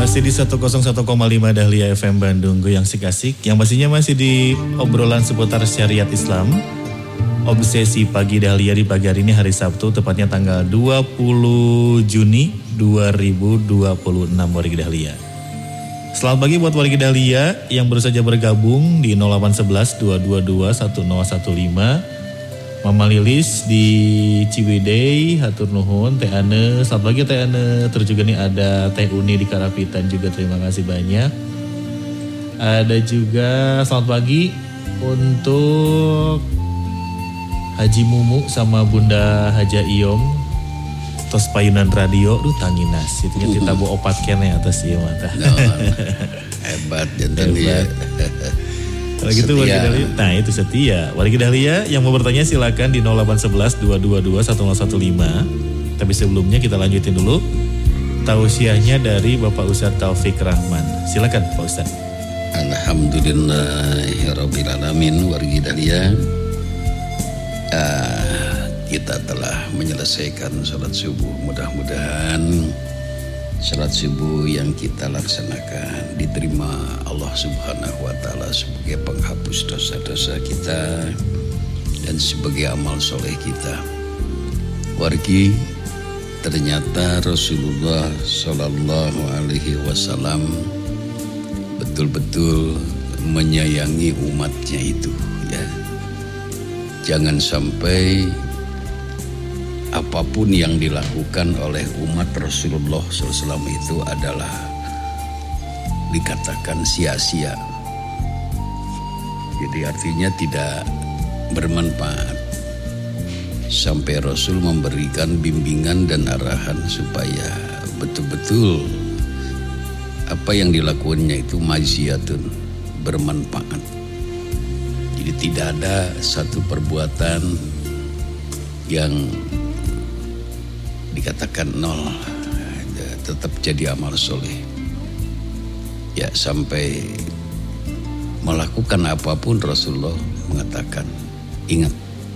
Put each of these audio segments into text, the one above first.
Masih di 101,5 Dahlia FM Bandung, goyang asik-asik. Yang pastinya masih di obrolan seputar syariat Islam. Obsesi Pagi Dahlia di pagi hari ini hari Sabtu, tepatnya tanggal 20 Juni 2026 warga Dahlia. Selamat pagi buat warga Dahlia yang baru saja bergabung di 0811 222 1015. Mama Lilis di Ciwidey, hatur nuhun, Teh Ane, selamat pagi Teh Ane. Terus juga nih ada Teh Uni di Karapitan juga, terima kasih banyak. Ada juga selamat pagi untuk Haji Mumu sama Bunda Haja Iyom. Tos payunan radio, tanginas. Itu kita bawa opat kene atas iya mata. Hebat jantan dia. Kalau gitu warga Dahlia, nah itu setia. Warga Dahlia yang mau bertanya silakan di 0811 222 1015. Tapi sebelumnya kita lanjutin dulu tausiahnya dari Bapak Ustadz Taufik Rahman. Silakan Pak Ustadz. Alhamdulillahirabbil alamin warga Dahlia. Kita telah menyelesaikan salat subuh. Mudah-mudahan salat subuh yang kita laksanakan diterima Allah Subhanahu wa taala sebagai penghapus dosa-dosa kita dan sebagai amal soleh kita. Wargi, ternyata Rasulullah Shallallahu Alaihi Wasallam betul-betul menyayangi umatnya itu, ya. Jangan sampai apapun yang dilakukan oleh umat Rasulullah SAW itu adalah dikatakan sia-sia. Jadi artinya tidak bermanfaat. Sampai Rasul memberikan bimbingan dan arahan supaya betul-betul apa yang dilakukannya itu majziyatun, bermanfaat. Jadi tidak ada satu perbuatan yang dikatakan nol, tetap jadi amal soleh. Ya, sampai melakukan apapun Rasulullah mengatakan, ingat,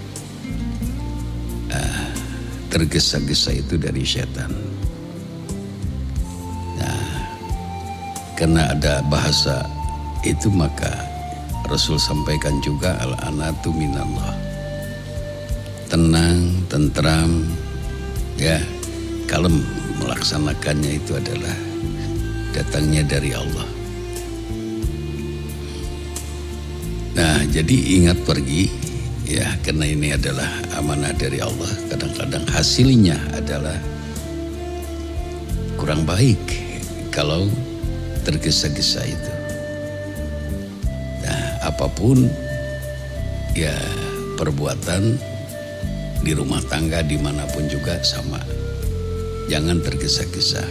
tergesa-gesa itu dari setan. Nah, karena ada bahasa itu maka Rasul sampaikan juga al-anatu minallah. Tenang, tentram, ya, kalem melaksanakannya itu adalah datangnya dari Allah. Nah, jadi ingat pergi, ya, karena ini adalah amanah dari Allah. Kadang-kadang hasilnya adalah kurang baik kalau tergesa-gesa itu. Nah, apapun ya perbuatan di rumah tangga dimanapun juga sama, jangan tergesa-gesa.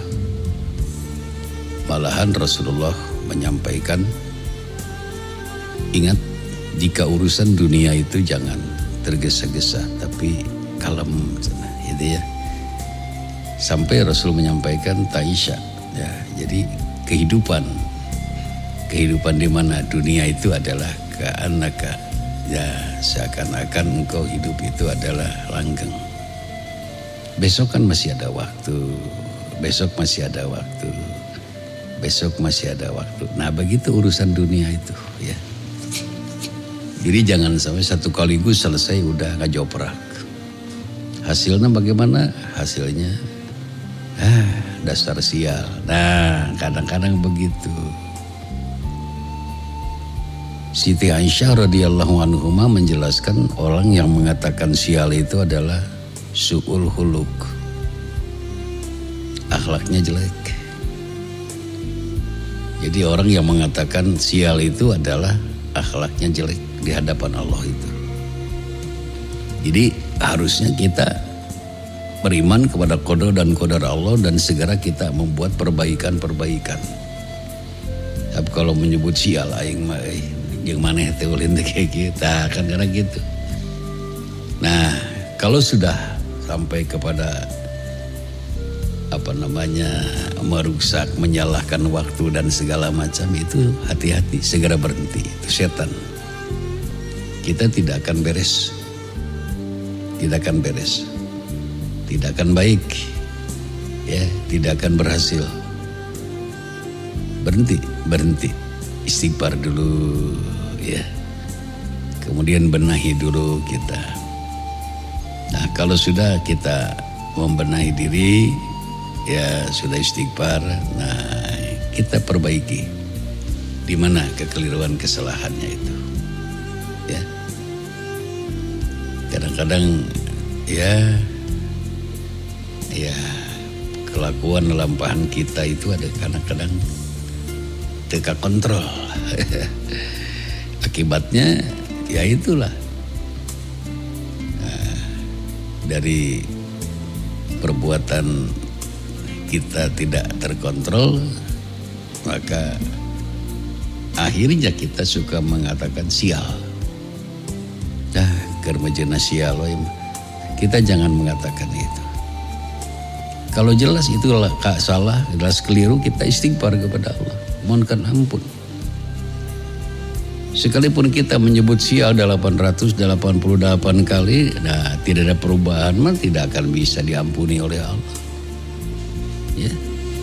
Malahan Rasulullah menyampaikan, ingat, jika urusan dunia itu jangan tergesa-gesa, tapi kalem, gitu ya. Sampai Rasul menyampaikan taisha, ya, jadi kehidupan di mana dunia itu adalah keanaka. Ya, seakan-akan engkau hidup itu adalah langgeng. Besok kan masih ada waktu. Besok masih ada waktu. Besok masih ada waktu. Nah, begitu urusan dunia itu, ya. Jadi jangan sampai satu kaligus selesai udah ngajoprak. Hasilnya bagaimana? Hasilnya dasar sial. Nah, kadang-kadang begitu. Siti Aisyah radhiyallahu anhuma menjelaskan orang yang mengatakan sial itu adalah su'ul huluk, akhlaknya jelek. Jadi orang yang mengatakan sial itu adalah akhlaknya jelek di hadapan Allah itu. Jadi harusnya kita beriman kepada qada dan qadar Allah dan segera kita membuat perbaikan-perbaikan. Tapi kalau menyebut sial aing mah yang mana teh ulin kayak kita kan karena gitu. Nah, kalau sudah sampai kepada merusak, menyalahkan waktu dan segala macam, itu hati-hati, segera berhenti. Itu setan. Kita tidak akan beres. Tidak akan beres. Tidak akan baik. Ya, tidak akan berhasil. berhenti istighfar dulu ya, kemudian benahi dulu kita. Nah kalau sudah kita membenahi diri ya, sudah istighfar, nah kita perbaiki di mana kekeliruan kesalahannya itu ya. Kadang-kadang ya kelakuan lampahan kita itu ada kadang-kadang teka kontrol. Akibatnya ya itulah, dari perbuatan kita tidak terkontrol, maka akhirnya kita suka mengatakan sial. Kermejena sial, kita jangan mengatakan itu. Kalau jelas itulah salah, jelas keliru, kita istighfar kepada Allah, mohonkan ampun. Sekalipun kita menyebut sial 888 kali, nah tidak ada perubahan, mah tidak akan bisa diampuni oleh Allah. Ya,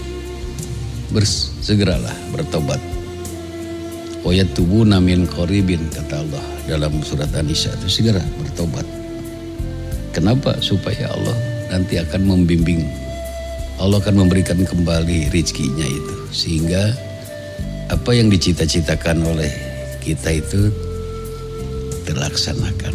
segeralah bertobat. Wayatubuna min qaribin, kata Allah dalam surat An-Nisa itu, segera bertobat. Kenapa? Supaya Allah nanti akan membimbing, Allah akan memberikan kembali rezekinya itu, sehingga apa yang dicita-citakan oleh kita itu terlaksanakan.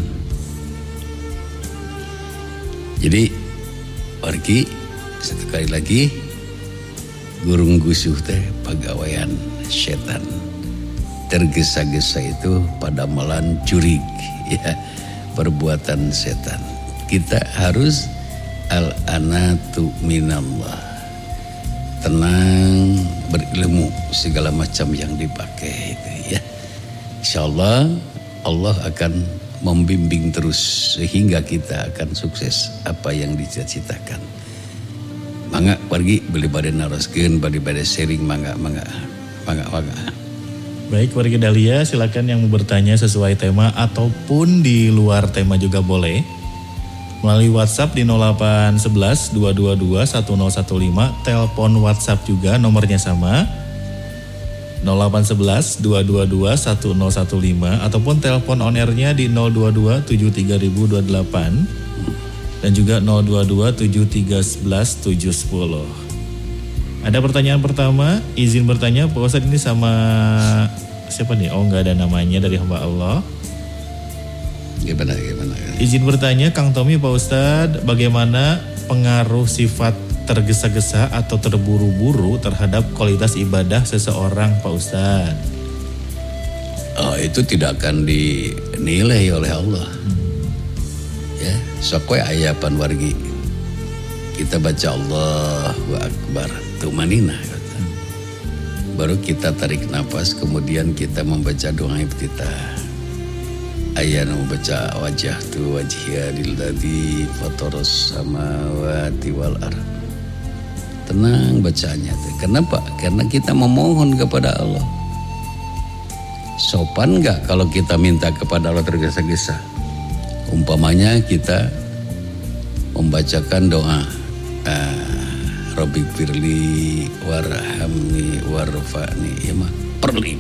Jadi pergi sekali lagi, gurung gusuh teh pagawean setan, tergesa-gesa itu pada malan jurig ya, perbuatan setan. Kita harus al-anatu minallah, tenang, berilmu segala macam yang dipakai itu ya. Insyaallah Allah akan membimbing terus sehingga kita akan sukses apa yang dicita-citakan. Mangga pergi beli bade naroskeun, bade sharing, mangga. Baik warga Dahlia, silakan yang mau bertanya sesuai tema ataupun di luar tema juga boleh. Melalui WhatsApp di 0811 222 1015, telepon WhatsApp juga nomornya sama 0811 222 1015, ataupun telepon on airnya di 022 73028 dan juga 022 7311 710. Ada pertanyaan pertama, izin bertanya Pak Ustadz, ini sama siapa nih? Oh enggak ada namanya, dari hamba Allah. Gimana? Izin bertanya Kang Tommy, Pak Ustadz, bagaimana pengaruh sifat tergesa-gesa atau terburu-buru terhadap kualitas ibadah seseorang, Pak Ustadz? Itu tidak akan dinilai oleh Allah. Ya, sok we ayapan wargi. Kita baca Allahu Akbar, tumanina. Baru kita tarik nafas, kemudian kita membaca doa iftitah. Ayana membaca wajah tu wajhiya lilladzi fataras samawati wal ardh. Tenang bacanya. Kenapa? Karena kita memohon kepada Allah. Sopan enggak kalau kita minta kepada Allah tergesa-gesa? Umpamanya kita membacakan doa Rabbi firli warhamni warfa'ni, ya mah perli.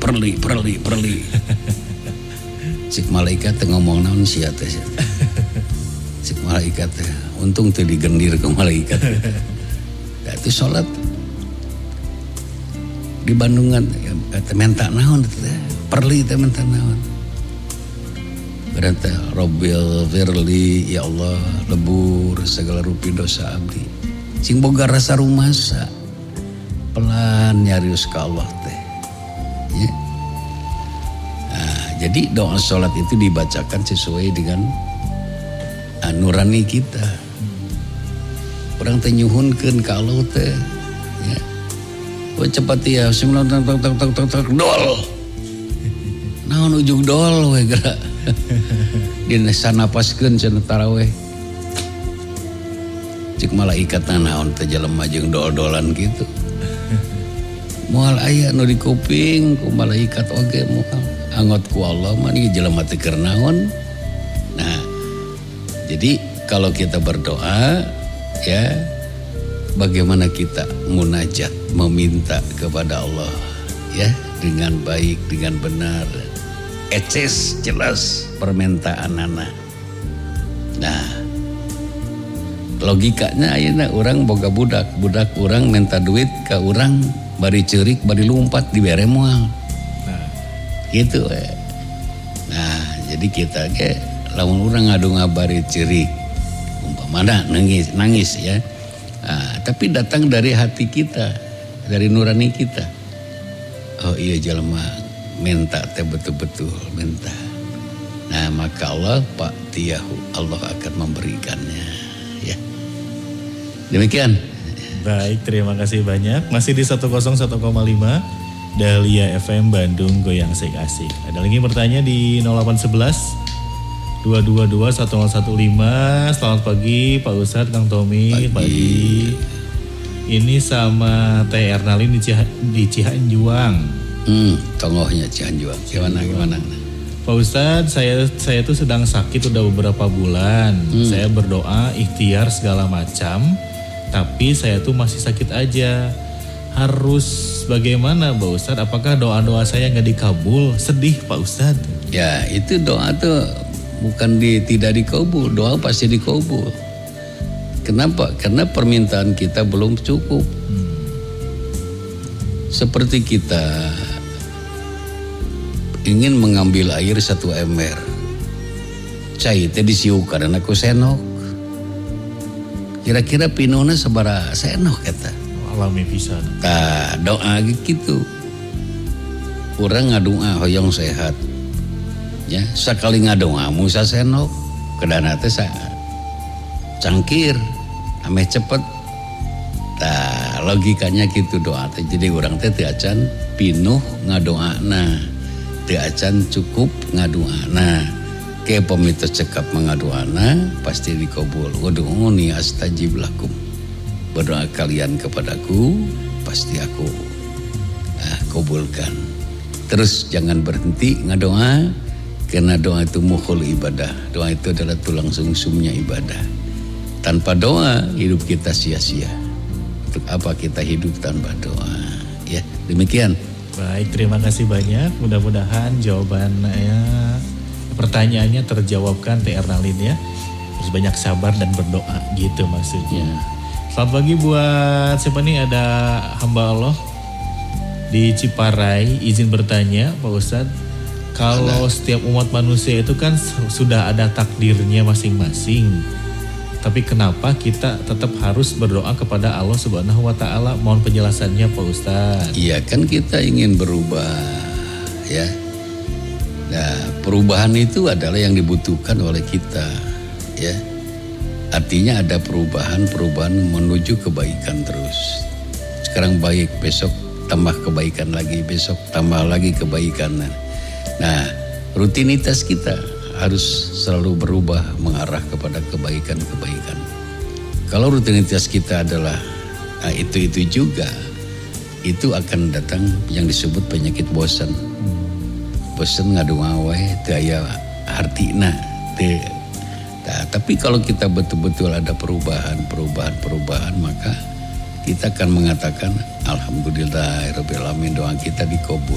Cik malaikat ngomong naon sia teh. Cik malaikat teh untung teu digendir ke malaikat. Itu salat di Bandungan teh menta naon teh, perli teh menta naon. Berarti Rabbil firli, ya Allah lebur segala rupi dosa abdi. Sing boga rasa rumasa, pelan nyarius ka Allah teh. Ya. Nah, jadi doa sholat itu dibacakan sesuai dengan nurani kita. Orang teh nyuhunkeun ka Allah teh. Ya. Oh cepat ya, tok dol. Naon ujug dol we geura. Dina sanapaskeun cenah tarawih. Cik malaikat naon teh jelema jeung dol-dolan gitu. Moal aya nu di kuping ku malaikat oge moal angot ku Allah mah ieu jelema teh keur naon. Nah, jadi kalau kita berdoa ya, bagaimana kita munajat meminta kepada Allah ya, dengan baik, dengan benar. Eces jelas permintaan anak. Nah, logikanya ayeuna orang boga budak orang minta duit ke orang bari ceurik bari lumpat dibere moal. Nah, gitu we. Nah, jadi kita ge lamun urang ngadu ngabari ceurik umpamana nangis ya. Nah, tapi datang dari hati kita, dari nurani kita. Oh iya jelema minta teh betul-betul minta. Nah, maka Allah Pak Tiyahu Allah akan memberikannya ya. Demikian. Baik, terima kasih banyak. Masih di 101,5 Dahlia FM Bandung Goyang Asik. Ada lagi bertanya di 0811 222 1015. Selamat pagi Pak Ustadz, Kang Tommy. Pagi. Ini sama Teh Ernalin di Cihanjuang. Tongohnya Cihanjuang. Gimana? Pak Ustadz, saya tuh sedang sakit udah beberapa bulan. Saya berdoa, ikhtiar segala macam, tapi saya tuh masih sakit aja. Harus bagaimana Pak Ustadz? Apakah doa-doa saya nggak dikabul? Sedih Pak Ustadz. Ya, itu doa tuh bukan tidak dikabul, doa pasti dikabul. Kenapa? Karena permintaan kita belum cukup. Seperti kita ingin mengambil air 1 ember, cai teh disiuk karena aku senok. Kira-kira pinuna sabaraha senok eta. Alami pisan. Tah doa gitu. Urang ngadoa hoyong sehat. Ya, sakali ngadoa musa senok kedana teh cangkir ameh cepet. Tah logikanya gitu doa teh. Jadi urang teh teu acan pinuh ngadoana. Teu acan cukup ngadoana. Ke pemitos cekap mengadoana pasti dikabul. Wadu'uni astajib lakum. Berdoa kalian kepadaku pasti aku kabulkan. Terus jangan berhenti ngadoa, karena doa itu mukhul ibadah. Doa itu adalah tulang sumsumnya ibadah. Tanpa doa hidup kita sia-sia. Untuk apa kita hidup tanpa doa? Ya, demikian. Baik, terima kasih banyak. Mudah-mudahan jawabannya, pertanyaannya terjawabkan Teh Ernalin ya. Terus banyak sabar dan berdoa gitu maksudnya. Selamat pagi buat siapa nih, ada hamba Allah di Ciparai. Izin bertanya Pak Ustadz, kalau setiap umat manusia itu kan sudah ada takdirnya masing-masing, tapi kenapa kita tetap harus berdoa kepada Allah Subhanahu wa Ta'ala? Mohon penjelasannya Pak Ustadz. Iya, kan kita ingin berubah ya. Nah, perubahan itu adalah yang dibutuhkan oleh kita ya. Artinya ada perubahan menuju kebaikan terus. Sekarang baik, besok tambah kebaikan lagi, besok tambah lagi kebaikan. Nah, rutinitas kita harus selalu berubah mengarah kepada kebaikan-kebaikan. Kalau rutinitas kita adalah itu juga, itu akan datang yang disebut penyakit bosan. Bosan ngadoa wae teu aya artina teu. Nah, tapi kalau kita betul-betul ada perubahan, maka kita akan mengatakan alhamdulillahirabbil alamin, doa kita dikabul.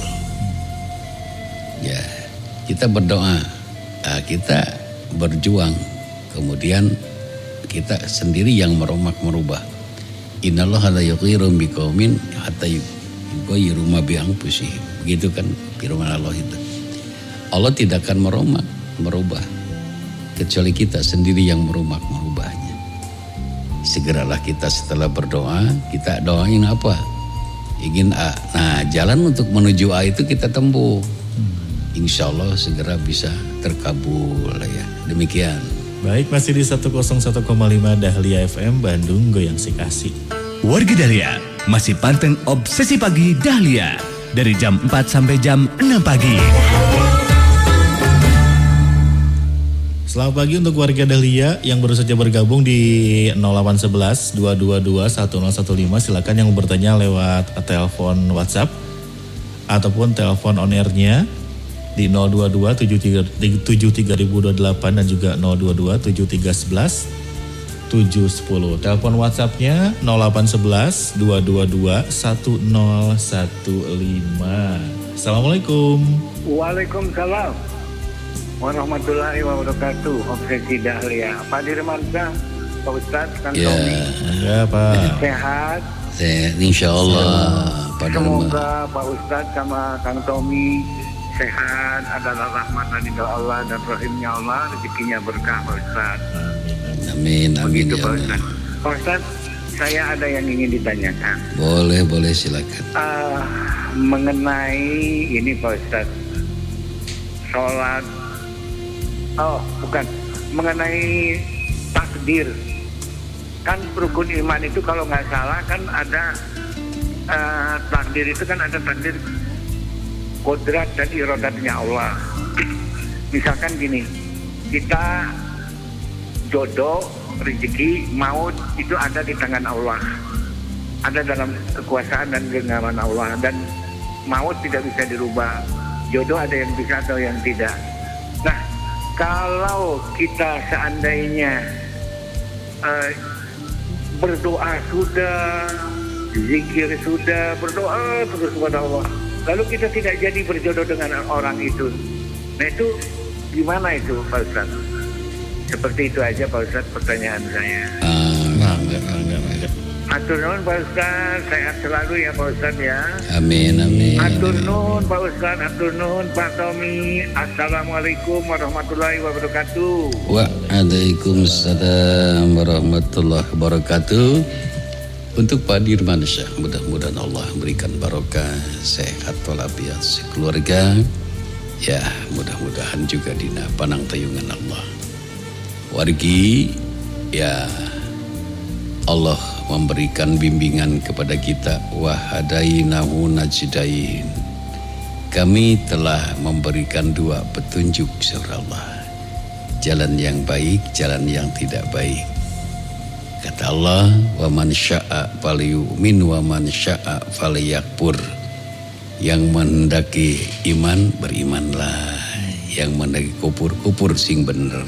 Ya, kita berdoa, kita berjuang, kemudian kita sendiri yang merubah. Innallaha la yughayyiru biqaumin hatta yughayyiru ma bi anfusihim. Begitu kan firman Allah itu. Allah tidak akan merubah kecuali kita sendiri yang merubahnya. Segeralah kita setelah berdoa, kita doain apa? Ingin A. Nah, jalan untuk menuju A itu kita tempuh. Insya Allah segera bisa terkabul ya. Demikian. Baik, masih di 101,5 Dahlia FM Bandung Goyang Asik. Warga Dahlia masih panteng Obsesi Pagi Dahlia dari jam 4 sampai jam 6 pagi. Selamat pagi untuk warga Dahlia yang baru saja bergabung di 0811 222 1015. Silakan yang bertanya lewat telepon WhatsApp ataupun telepon on air-nya di 022 73 7028 dan juga 022 7311 710. Telepon WhatsApp-nya 0811 222 1015. Assalamualaikum. Waalaikumsalam warahmatullahi wabarakatuh. Obsesi Dahlia, Pak Dirmansyah, Pak Ustadz, Kang Tommy. Ya Pak. Sehat. Insya Allah. Semoga Pak Ustadz sama Kang Tommy sehat, adalah rahmat dari Allah dan rahimnya Allah, rezekinya berkah Pak Ustadz. Amin, amin. Begitu Ya Pak Allah. Ustadz. Pak Ustadz, saya ada yang ingin ditanyakan. Boleh silakan. Mengenai ini Pak Ustadz, sholat, mengenai takdir. Kan rukun iman itu kalau nggak salah kan ada takdir itu kan ada takdir kodrat dan irodatnya Allah. Misalkan gini, kita jodoh, rezeki, maut itu ada di tangan Allah, ada dalam kekuasaan dan genggaman Allah, dan maut tidak bisa dirubah. Jodoh ada yang bisa atau yang tidak. Nah, kalau kita seandainya berdoa sudah, zikir sudah, berdoa terus kepada Allah, lalu kita tidak jadi berjodoh dengan orang itu, nah itu gimana itu Pak Ustaz? Seperti itu aja Pak Ustaz pertanyaan saya. Enggak. Atur nuhun Pak Ustaz, sehat selalu ya Pak Ustaz ya. Amin. Atur nuhun Pak Ustaz, atur nuhun Pak Tommy. Assalamualaikum warahmatullahi wabarakatuh. Waalaikumsalam warahmatullahi wabarakatuh. Untuk Pak Dirmansyah, mudah-mudahan Allah memberikan barokah, sehat walafiat sekeluarga. Ya, mudah-mudahan juga dina panang tayungan Allah. Wargi, ya Allah memberikan bimbingan kepada kita. Wahadainahu najdain. Kami telah memberikan dua petunjuk surah Allah. Jalan yang baik, jalan yang tidak baik. Kata Allah, wa man syaa falyu'min wa man syaa falyakfur. Yang menghendaki iman, berimanlah. Yang menghendaki kufur, kufur sing bener.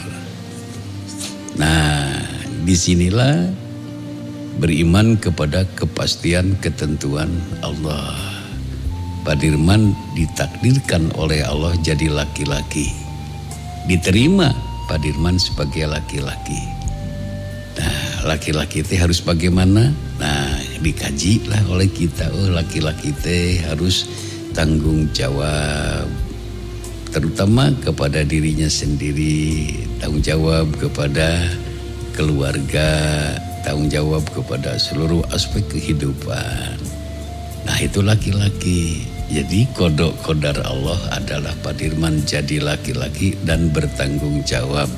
Nah, disinilah beriman kepada kepastian ketentuan Allah. Pak Dirman ditakdirkan oleh Allah jadi laki-laki. Diterima Pak Dirman sebagai laki-laki. Nah, laki-laki itu harus bagaimana? Nah, dikajilah oleh kita. Oh, laki-laki itu harus tanggung jawab, terutama kepada dirinya sendiri, tanggung jawab kepada keluarga, tanggung jawab kepada seluruh aspek kehidupan. Nah, itu laki-laki. Jadi kodok kodar Allah adalah Pak Dirman jadi laki-laki dan bertanggung jawab.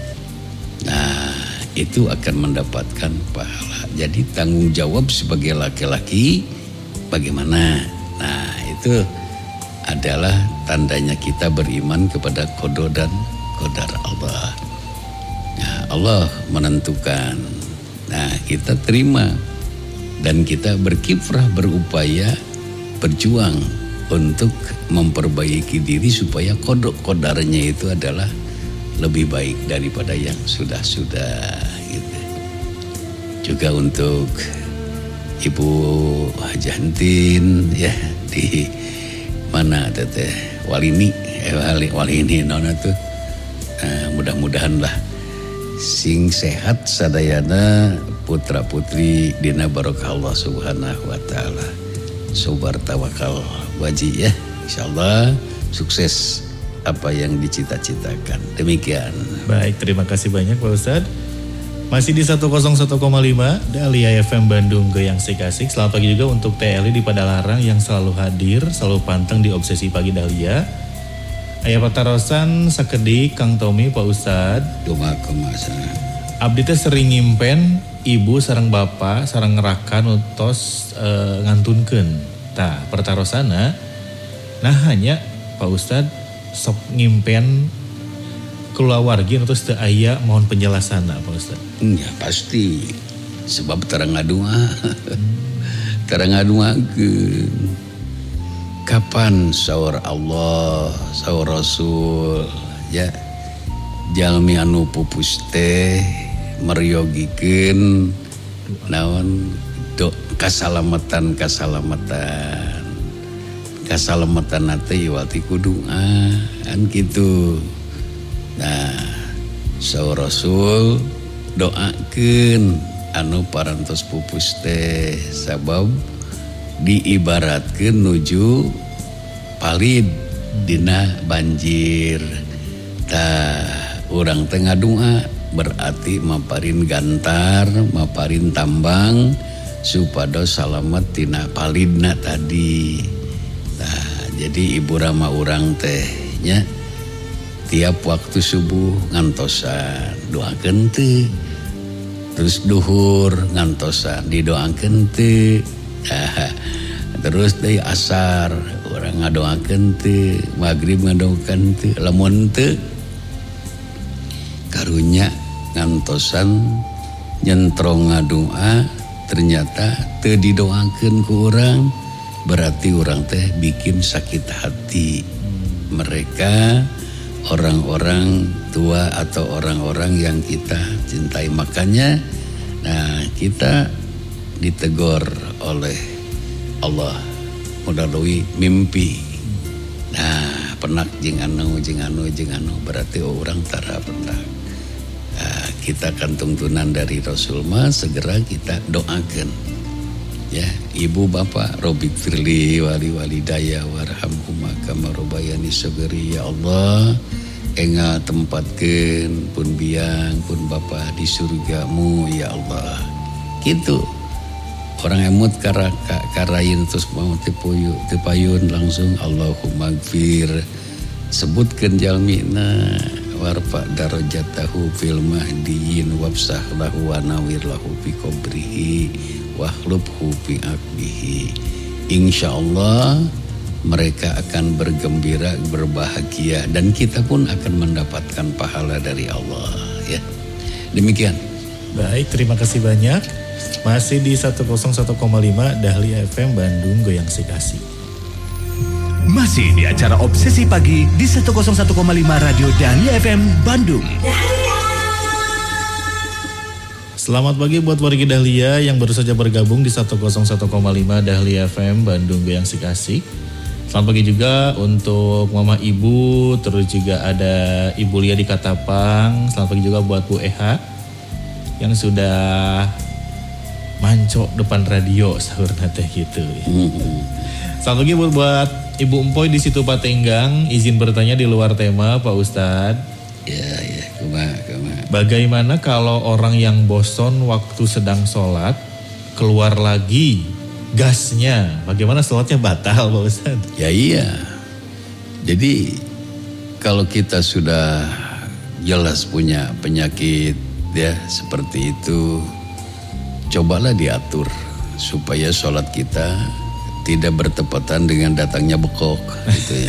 Nah, itu akan mendapatkan pahala. Jadi tanggung jawab sebagai laki-laki bagaimana? Nah, itu adalah tandanya kita beriman kepada qada dan qadar Allah. Nah, Allah menentukan. Nah, kita terima dan kita berkiprah, berupaya, berjuang untuk memperbaiki diri supaya kodok kodarnya itu adalah lebih baik daripada yang sudah-sudah gitu. Juga untuk Ibu Hajantin ya di mana teteh Walini nona tuh. Mudah-mudahan lah sing sehat sadayana putra putri dina barokah Allah subhanahu wa ta'ala. Sobar tawakal waji ya, insyaallah sukses apa yang dicita-citakan. Demikian. Baik, terima kasih banyak Pak Ustadz. Masih di 101,5 Dahlia FM Bandung Goyang Asik-Asik. Selamat pagi juga untuk TLI di Padalarang yang selalu hadir, selalu panteng di Obsesi Pagi Dahlia. Aya patarosan sakedik Kang Tommy Pak Ustadz. Doma kumasa. Abdi teh sering ngimpen ibu sareng bapak sareng ngerakan utos ngantunkeun. Tah pertarosana nah hanya Pak Ustadz sok ngimpen keluarga terus teu aya mohon penjelasan Pak Ustadz. Ya pasti sebab terang ngadua. Terang ngaduakeun. Kapan saur Allah, saur Rasul ya jalmi anu pupus teh meriyogikeun naon kasalamatan nate iwati kudu kan gitu. Nah saur Rasul doakeun anu parantos pupus teh sabab diibaratkeun nuju palid dina banjir. Tah urang teh ngadua berarti maparin gantar, maparin tambang supados salamet tina palidna tadi. Nah, jadi ibu rama urang teh nya tiap waktu subuh ngantosan doakeun teu. Terus duhur ngantosan didoakeun teu. Terus deui asar urang ngadoakeun teu, magrib ngadoakeun teu, lamun teu karunya ngantosan nyentrong ngadoa ternyata teu didoakeun ku urang, berarti urang teh bikin sakit hati mereka, orang-orang tua atau orang-orang yang kita cintai. Makanya nah kita ditegur oleh Allah melalui mimpi. Nah penak jeung anu berarti orang tara penak. Nah, kita kan tuntunan dari Rasul mah segera kita doakan ya ibu bapak robik firli wali walidaya warhamhuma kama rabbayani shaghira. Ya Allah enga tempatkeun pun biang pun bapa di surgamu ya Allah. Gitu orang emut karayin terus mau tepayun langsung Allahumma gfir sebutkeun jalmina warfa darajatahu fil mahdiyin wabsah lahu wa nawir lahu fi qabrihi wahlubhu fi akbihi. Insyaallah mereka akan bergembira, berbahagia dan kita pun akan mendapatkan pahala dari Allah ya. Demikian. Baik, terima kasih banyak. Masih di 101,5 Dahlia FM Bandung Goyang Sikasik. Masih di acara Obsesi Pagi di 101,5 Radio Dahlia FM Bandung. Selamat pagi buat warga Dahlia yang baru saja bergabung di 101,5 Dahlia FM Bandung Goyang Sikasik. Selamat pagi juga untuk Mama Ibu, terus juga ada Ibu Lia di Katapang. Selamat pagi juga buat Bu Eha yang sudah mancok depan radio sahur nate gitu. Selamat pagi buat Ibu Empoy di situ Patenggang. Izin bertanya di luar tema Pak Ustadz. Ya, kumaha. Bagaimana kalau orang yang bosan waktu sedang sholat keluar lagi gasnya, bagaimana sholatnya batal Pak Ustadz? Ya iya. Jadi kalau kita sudah jelas punya penyakit ya seperti itu, cobalah diatur supaya sholat kita tidak bertepatan dengan datangnya bekok gitu ya.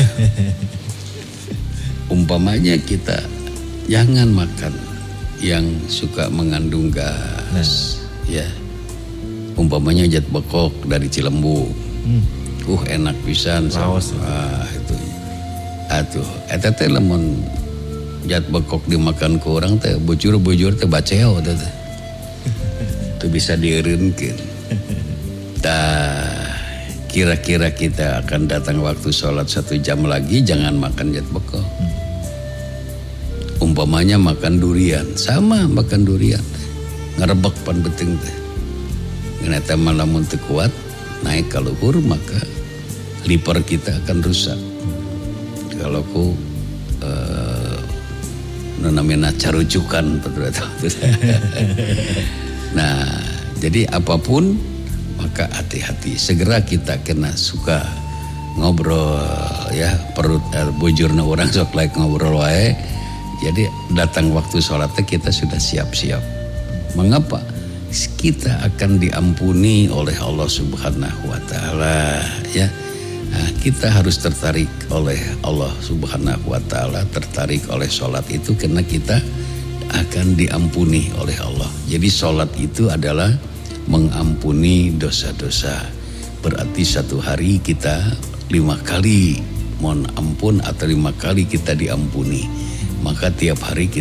Umpamanya kita jangan makan yang suka mengandung gas ya. Umpamanya jat bekok dari Cilembu. Enak pisan sama itu. Atuh eta teh lamun jat bekok dimakan ke orang teh bujur teh baceo teh. Itu bisa dieureunkeun. Kira-kira kita akan datang waktu sholat 1 jam lagi jangan makan jat bekok. Umpamanya makan durian, sama makan durian ngarebek pan beteng teh. Nganeta malamun teu kuat naik ka luhur maka liver kita akan rusak. Kalau ku namanya carucukan Nah, jadi apapun maka hati-hati. Segera kita kena suka ngobrol ya, perut bujurna orang sok laik ngobrol wae. Jadi datang waktu sholatnya kita sudah siap-siap. Mengapa? Kita akan diampuni oleh Allah Subhanahu wa taala ya. Nah, kita harus tertarik oleh Allah Subhanahu wa taala, tertarik oleh sholat itu karena kita akan diampuni oleh Allah. Jadi sholat itu adalah mengampuni dosa-dosa. Berarti satu hari kita 5 kali mohon ampun atau 5 kali kita diampuni. Maka tiap hari kita